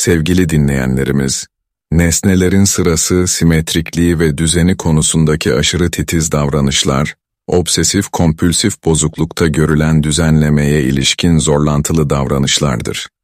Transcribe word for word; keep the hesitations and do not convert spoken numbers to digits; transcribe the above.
Sevgili dinleyenlerimiz, nesnelerin sırası, simetrikliği ve düzeni konusundaki aşırı titiz davranışlar, obsesif-kompülsif bozuklukta görülen düzenlemeye ilişkin zorlantılı davranışlardır.